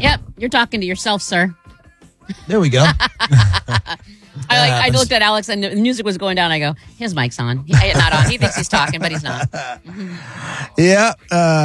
Yep, you're talking to yourself, sir. There we go. I looked at Alex and the music was going down. I go, his mic's on. Not on. He thinks he's talking, but he's not. Yeah.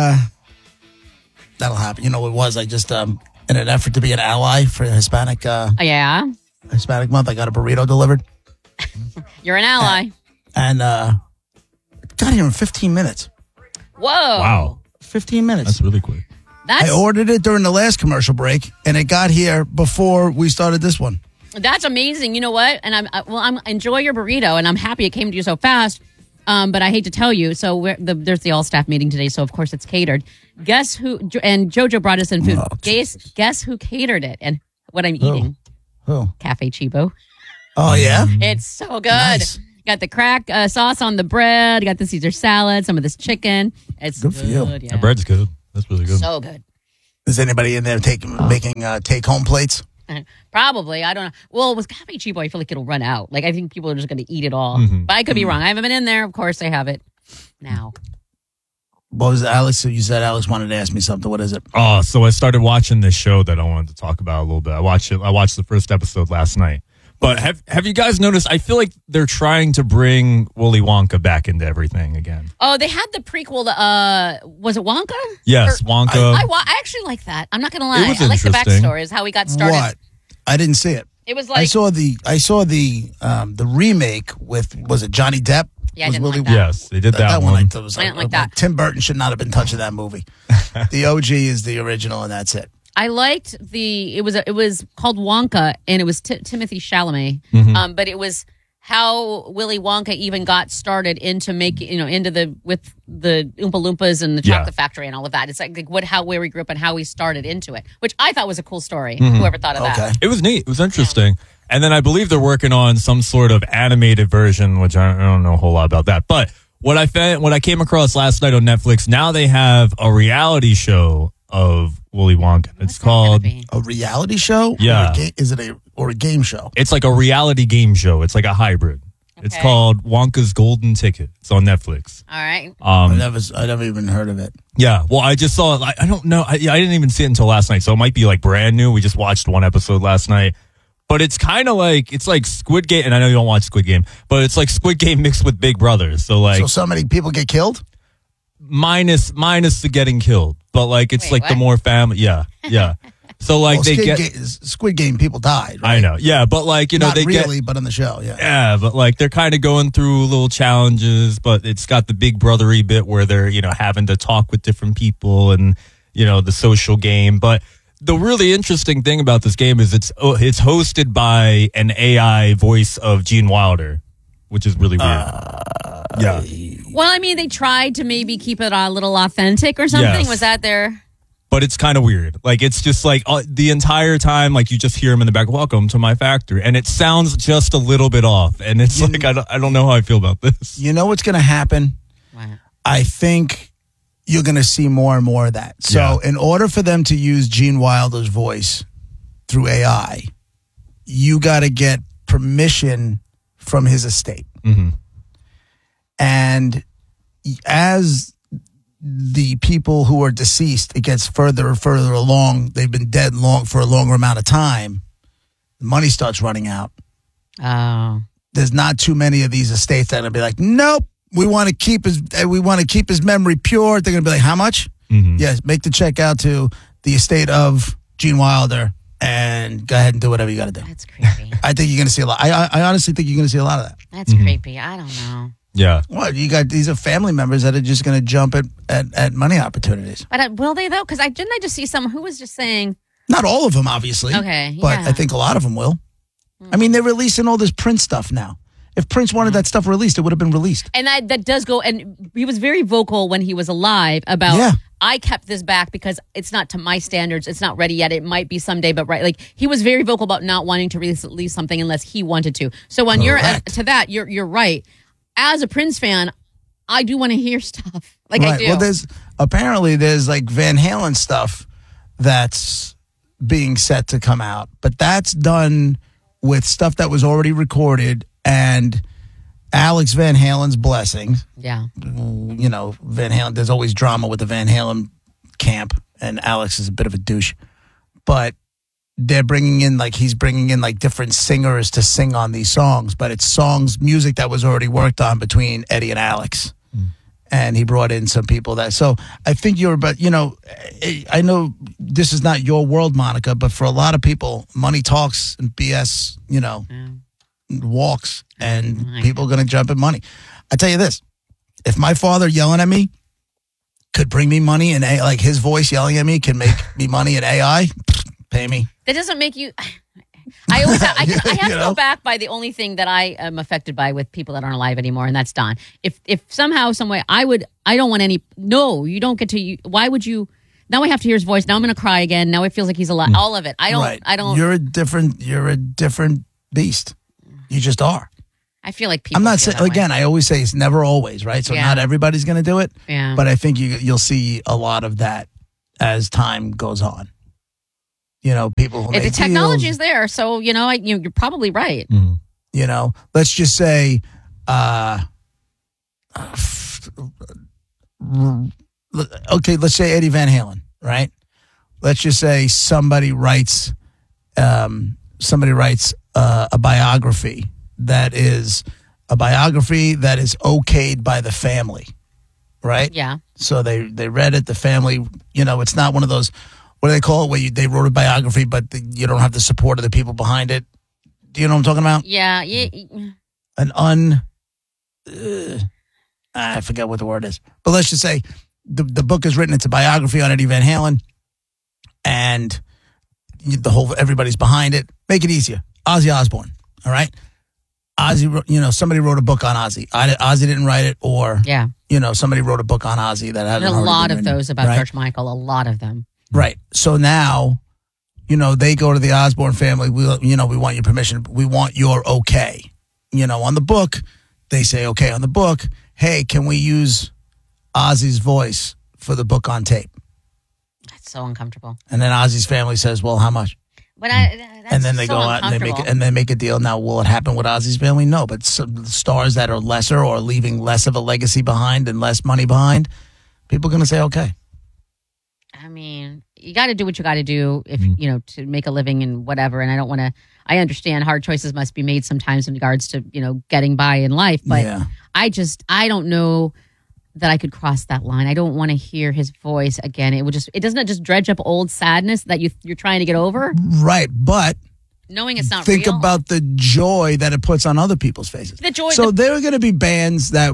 That'll happen. You know what it was? I just, in an effort to be an ally for Hispanic Hispanic month, I got a burrito delivered. You're an ally. And got here in 15 minutes. Whoa. Wow. 15 minutes. That's really quick. I ordered it during the last commercial break, and it got here before we started this one. That's amazing. You know what? And I'm enjoy your burrito, and I'm happy it came to you so fast. But I hate to tell you, so there's the all staff meeting today, so of course it's catered. Guess who? And JoJo brought us in food. Guess who catered it? And what I'm eating? Who? Cafe Chibo. Oh yeah, it's so good. Nice. Got the crack sauce on the bread. Got the Caesar salad. Some of this chicken. It's good for you. Yeah. The bread's good. That's really good. So good. Is anybody in there making take-home plates? Probably. I don't know. Well, with Cafe Chibo, I feel like it'll run out. Like, I think people are just going to eat it all. Mm-hmm. But I could be wrong. I haven't been in there. Of course, I have it now. What was it, Alex? You said Alex wanted to ask me something. What is it? Oh, so I started watching this show that I wanted to talk about a little bit. I watched the first episode last night. But have you guys noticed? I feel like they're trying to bring Willy Wonka back into everything again. Oh, they had the prequel. Was it Wonka? Yes, Wonka. I actually like that. I'm not going to lie. I like the backstory, is how he got started. What? I didn't see it. It was like I saw the remake with, was it Johnny Depp? Yeah, I didn't like that. Yes, they did that one. I didn't like that. Tim Burton should not have been touching that movie. The OG is the original, and that's it. I liked it was called Wonka, and it was Timothy Chalamet. Mm-hmm. But it was how Willy Wonka even got started into with the Oompa Loompas and the chocolate factory and all of that. It's like where he grew up and how he started into it, which I thought was a cool story. Mm-hmm. Whoever thought of that. It was neat. It was interesting. Yeah. And then I believe they're working on some sort of animated version, which I don't know a whole lot about that. But what I came across last night on Netflix, now they have a reality show of Willy Wonka. It's called a reality show. Yeah, is it a game show? It's like a reality game show. It's like a hybrid. Okay. It's called Wonka's Golden Ticket. It's on Netflix. All right. I never even heard of it. Yeah. Well, I just saw it. I don't know. I didn't even see it until last night, so it might be like brand new. We just watched one episode last night. But it's kind of like, it's like Squid Game, and I know you don't watch Squid Game, but it's like Squid Game mixed with Big Brother. So many people get killed? Minus the getting killed. But like, it's the more family. Yeah. So like Squid Game people died, right? I know. Yeah, but like, not really, but on the show, yeah. Yeah, but like they're kind of going through little challenges, but it's got the Big Brothery bit where they're, having to talk with different people and, the social game. But the really interesting thing about this game is it's hosted by an AI voice of Gene Wilder, which is really weird. Yeah. Well, I mean, they tried to maybe keep it a little authentic or something. Yes. Was that their... But it's kind of weird. Like, it's just like the entire time, like, you just hear him in the back, welcome to my factory. And it sounds just a little bit off. And it's like, I don't know how I feel about this. You know what's going to happen? What? I think you're going to see more and more of that. So in order for them to use Gene Wilder's voice through AI, you got to get permission from his estate. Mm-hmm. And as the people who are deceased, it gets further and further along. They've been dead for a longer amount of time. The money starts running out. Oh. There's not too many of these estates that are going to be like, nope, we want to keep his memory pure. They're going to be like, how much? Mm-hmm. Yes, make the check out to the estate of Gene Wilder and go ahead and do whatever you got to do. That's creepy. I think you're going to see a lot. I honestly think you're going to see a lot of that. That's creepy. I don't know. Yeah. What, these are family members that are just going to jump at money opportunities. But will they, though? Because didn't I just see someone who was just saying... Not all of them, obviously. Okay, but I think a lot of them will. I mean, they're releasing all this Prince stuff now. If Prince wanted that stuff released, it would have been released. And that does go... And he was very vocal when he was alive about... I kept this back because it's not to my standards. It's not ready yet. It might be someday, but right. Like, he was very vocal about not wanting to release something unless he wanted to. So when you're right. As a Prince fan, I do want to hear stuff. Like, right. I do. Well, there's like Van Halen stuff that's being set to come out, but that's done with stuff that was already recorded and Alex Van Halen's blessing. Yeah. Van Halen, there's always drama with the Van Halen camp, and Alex is a bit of a douche. but they're bringing in he's bringing in different singers to sing on these songs, but it's music that was already worked on between Eddie and Alex. And he brought in some people so I think I know this is not your world, Monica, but for a lot of people, money talks and BS, walks, and people are going to jump at money. I tell you this, if my father yelling at me could bring me money and his voice yelling at me can make me money in AI, pay me. That doesn't make you... I always I have to go back by the only thing that I am affected by with people that aren't alive anymore, and that's Don. If somehow, some way, I don't want any. No, you don't get to. Why would you? Now I have to hear his voice. Now I'm going to cry again. Now it feels like he's alive. All of it. I don't. Right. I don't. You're a different beast. You just are. I feel like people. I'm not saying again. I always say it's never always right. So not everybody's going to do it. Yeah. But I think you'll see a lot of that as time goes on. People who if the technology is there, so you're probably right. Let's just say, okay, let's say Eddie Van Halen, right? Let's just say somebody writes a biography that is okayed by the family, right? Yeah. So they read it. The family, it's not one of those. What do they call it? Where they wrote a biography, but you don't have the support of the people behind it. Do you know what I'm talking about? Yeah. I forget what the word is. But let's just say the book is written. It's a biography on Eddie Van Halen, and everybody's behind it. Make it easier. Ozzy Osbourne. All right. Ozzy, somebody wrote a book on Ozzy. Ozzy didn't write it, or somebody wrote a book on Ozzy that had a lot of those about George Michael. A lot of them. Right. So now, they go to the Osbourne family. We want your permission. We want your okay. On the book, they say, okay, on the book, hey, can we use Ozzy's voice for the book on tape? That's so uncomfortable. And then Ozzy's family says, well, how much? But and then they go out and they make a deal. Now, will it happen with Ozzy's family? No, but some stars that are lesser or leaving less of a legacy behind and less money behind, people are going to say, okay. I mean, you got to do what you got to do if to make a living and whatever. And I understand hard choices must be made sometimes in regards to getting by in life. But I don't know that I could cross that line. I don't want to hear his voice again. It doesn't just dredge up old sadness that you're trying to get over. Right, but knowing it's not think real. about the joy that it puts on other people's faces. The joy. So there are going to be bands that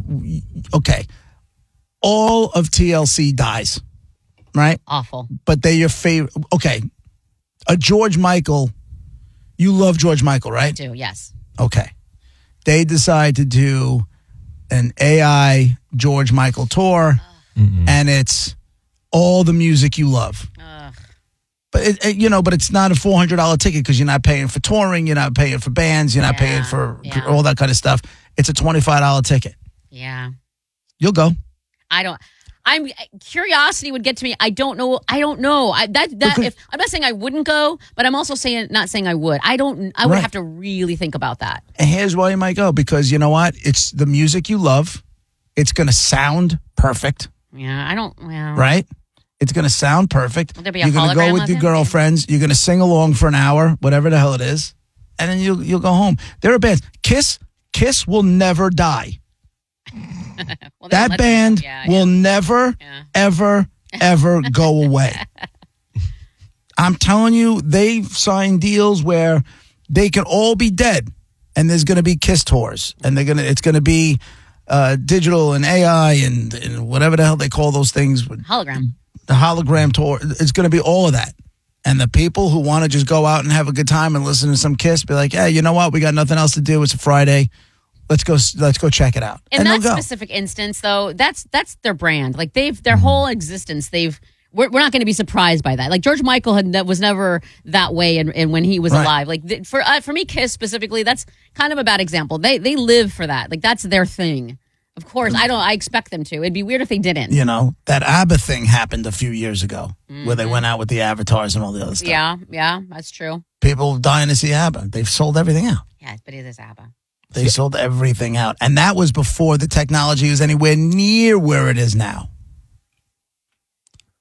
all of TLC dies. Right? Awful. But they're your favorite. Okay. A George Michael. You love George Michael, right? I do, yes. Okay. They decide to do an AI George Michael tour, and it's all the music you love. But but it's not a $400 ticket because you're not paying for touring, you're not paying for bands, you're not paying for all that kind of stuff. It's a $25 ticket. Yeah. You'll go. Curiosity would get to me. I don't know. I'm not saying I wouldn't go, but I'm also not saying I would. I would have to really think about that. And here's why you might go, because you know what? It's the music you love. It's going to sound perfect. Yeah, right? It's going to sound perfect. Will there be a You're going to go with your girlfriends. You're going to sing along for an hour, whatever the hell it is, and then you'll go home. There are bands. Kiss will never die. Well, that band will never, ever go away. I'm telling you, they've signed deals where they can all be dead, and there's going to be Kiss tours, and it's going to be digital and AI and whatever the hell they call those things. Hologram. The hologram tour. It's going to be all of that. And the people who want to just go out and have a good time and listen to some Kiss, be like, hey, you know what? We got nothing else to do. It's a Friday. Let's go check it out. In that specific instance, though, that's their brand. Like their whole existence, we're not going to be surprised by that. Like George Michael was never that way, and when he was alive, like for me, Kiss specifically, that's kind of a bad example. They live for that. Like that's their thing. Of course, I expect them to. It'd be weird if they didn't. That ABBA thing happened a few years ago, where they went out with the avatars and all the other stuff. Yeah, that's true. People dying to see ABBA. They've sold everything out. Yeah, but it is ABBA. They sold everything out. And that was before the technology was anywhere near where it is now.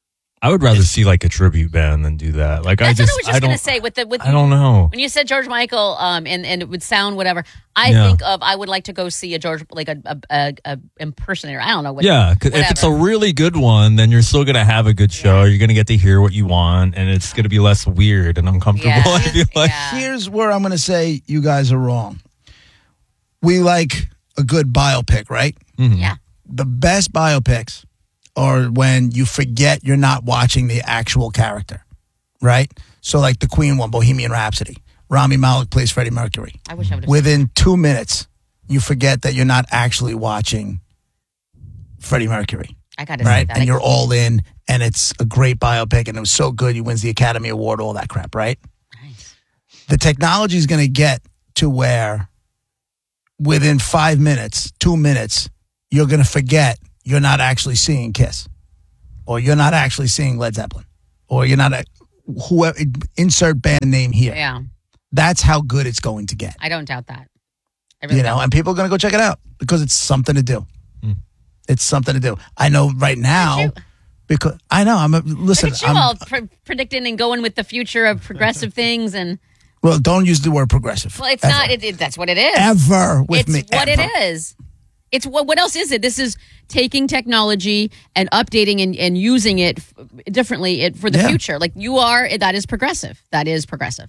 I would rather see like a tribute band than do that. Like That's what I was just going to say. I don't know. When you said George Michael, and it would sound whatever, I would like to go see a George, like a impersonator. I don't know what. Yeah, if it's a really good one, then you're still going to have a good show. You're going to get to hear what you want, and it's going to be less weird and uncomfortable. I feel like. Here's where I'm going to say you guys are wrong. We like a good biopic, right? Mm-hmm. Yeah. The best biopics are when you forget you're not watching the actual character, right? So like the Queen one, Bohemian Rhapsody. Rami Malek plays Freddie Mercury. I wish I would have. Within 2 minutes, you forget that you're not actually watching Freddie Mercury. I got to say that. And you're all in, and it's a great biopic, and it was so good, he wins the Academy Award, all that crap, right? Nice. The technology is going to get to where within 5 minutes, 2 minutes, you're going to forget you're not actually seeing Kiss, or you're not actually seeing Led Zeppelin, or you're not whoever, insert band name here. Yeah. That's how good it's going to get. I don't doubt that. I really don't. And people are going to go check it out because it's something to do. It's something to do. I know right now because I know listen. Look at you all predicting and going with the future of progressive things and. Well, don't use the word progressive. Well, it's not. That's what it is. Ever with me. It's what it is. It's what else is it? This is taking technology and updating and using it differently for the future. Like you are, that is progressive. That is progressive.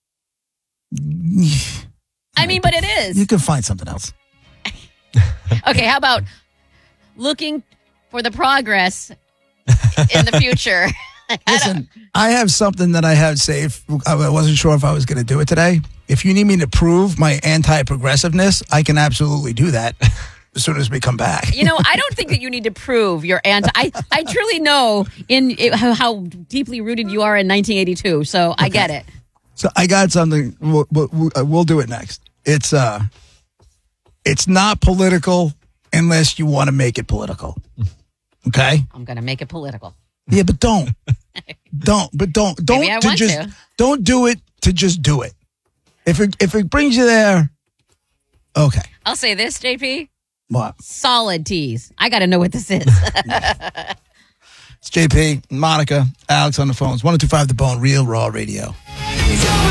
I mean, but it is. You can find something else. Okay, how about looking for the progress in the future? Listen, I have something that I have saved. I wasn't sure if I was going to do it today. If you need me to prove my anti-progressiveness, I can absolutely do that as soon as we come back. I don't think that you need to prove your anti. I truly know how deeply rooted you are in 1982, so I get it. So I got something. We'll do it next. It's not political unless you want to make it political. Okay? I'm going to make it political. Yeah, but don't. Don't do it to just do it. If it brings you there, okay. I'll say this, JP. What? Solid tease. I got to know what this is. It's JP, Monica, Alex on the phones. 102.5 The Bone, Real Raw Radio.